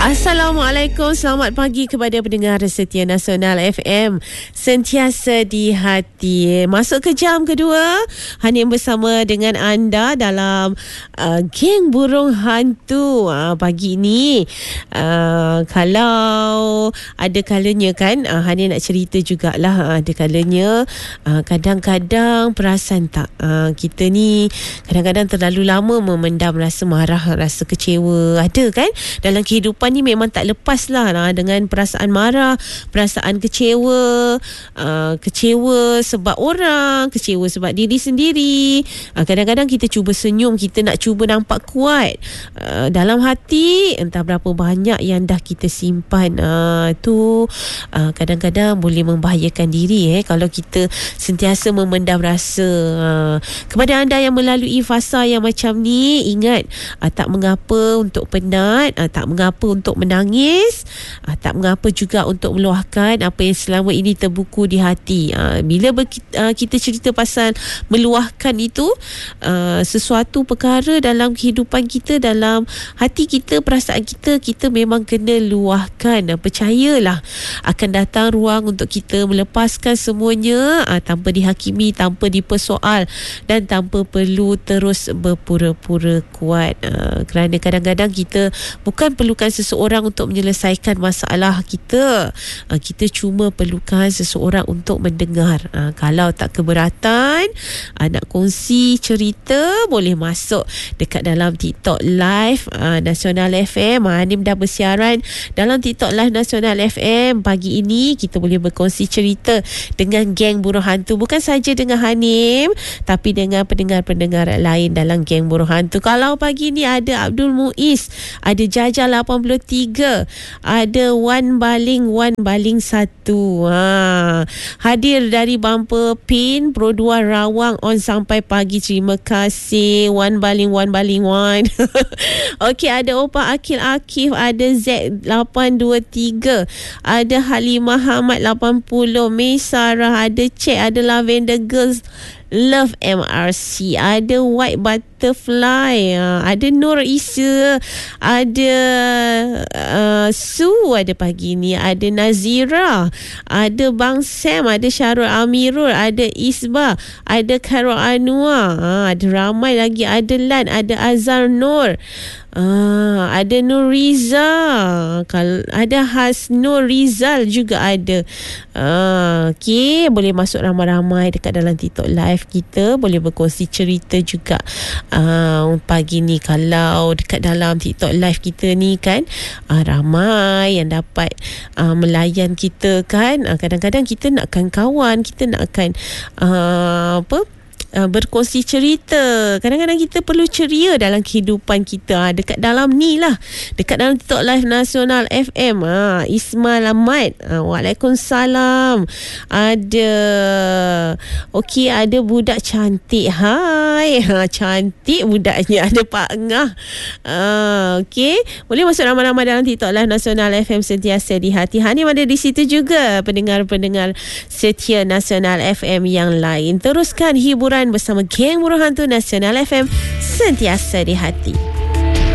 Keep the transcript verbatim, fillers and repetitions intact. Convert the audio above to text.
Assalamualaikum, selamat pagi kepada pendengar setia Nasional F M sentiasa di hati. Masuk ke jam kedua, Hanim bersama dengan anda dalam uh, Geng Burung Hantu. Uh, pagi ini uh, kalau ada kalanya kan uh, Hanim nak cerita jugalah, uh, ada kalanya uh, kadang-kadang perasan tak uh, kita ni kadang-kadang terlalu lama memendam rasa marah, rasa kecewa. Ada kan dalam kehidupan ni memang tak lepas lah nah, dengan perasaan marah, perasaan kecewa, uh, kecewa sebab orang, kecewa sebab diri sendiri. Uh, kadang-kadang kita cuba senyum, kita nak cuba nampak kuat. Uh, dalam hati entah berapa banyak yang dah kita simpan. Uh, tu uh, kadang-kadang boleh membahayakan diri eh kalau kita sentiasa memendam rasa. Uh, kepada anda yang melalui fasa yang macam ni, ingat uh, tak mengapa untuk penat, uh, tak mengapa untuk menangis, uh, tak mengapa juga untuk meluahkan apa yang selama ini terbuku di hati. Uh, bila ber- uh, kita cerita pasal meluahkan itu, uh, sesuatu perkara dalam kehidupan kita, dalam hati kita, perasaan kita, kita memang kena luahkan. Uh, percayalah akan datang ruang untuk kita melepaskan semuanya uh, tanpa dihakimi, tanpa dipersoal dan tanpa perlu terus berpura-pura kuat. Uh, kerana kadang-kadang kita bukan perlukan seseorang untuk menyelesaikan masalah kita. Uh, kita cuma perlukan seseorang untuk mendengar. Uh, kalau tak keberatan, uh, nak kongsi cerita, boleh masuk dekat dalam TikTok Live uh, Nasional F M. Uh, Hanim dah bersiaran dalam TikTok Live Nasional F M. Pagi ini kita boleh berkongsi cerita dengan Geng Burung Hantu. Bukan saja dengan Hanim, tapi dengan pendengar-pendengar lain dalam Geng Burung Hantu. Kalau pagi ni ada Abdul Muiz, ada Jaja lapan puluh tiga, ada Wan Baling Wan Baling satu. Ha. Hadir dari Bumper Pin Pro dua Rawang on sampai pagi. Terima kasih Wan Baling Wan Baling Wan. Okey, ada Opa Akil Akif, ada Z lapan dua tiga, ada Halimah Hamad lapan puluh, May Sarah, ada Cek, ada Lavender Girls Love M R C, ada White Butterfly, uh, ada Nur Isa, ada uh, Su ada pagi ni, ada Nazira, ada Bang Sam, ada Syarul Amirul, ada Isba, ada Karol Anwar, uh, ada ramai lagi, ada Lan, ada Azhar Nur, uh, ada Nur Riza, kalau ada Hasnur Rizal juga ada. Uh, Okey, boleh masuk ramai-ramai dekat dalam TikTok Live kita, boleh berkongsi cerita juga uh, pagi ni. Kalau dekat dalam TikTok Live kita ni kan uh, ramai yang dapat uh, melayan kita kan. uh, Kadang-kadang kita nakkan kawan, kita nakkan uh, apa Uh, berkongsi cerita. Kadang-kadang kita perlu ceria dalam kehidupan kita. Ha, dekat dalam ni lah, dekat dalam TikTok Live Nasional F M. Ha, Ismail Ahmad, ha, Waalaikumsalam. Ada okey, ada budak cantik. Hai, ha, cantik budaknya. Ada Pak Ngah. Ha, okey, boleh masuk ramai-ramai dalam TikTok Live Nasional F M sentiasa di hati. Hanim ada di situ juga, pendengar-pendengar setia Nasional F M yang lain. Teruskan hiburan bersama Geng Burung Hantu Nasional F M sentiasa di hati.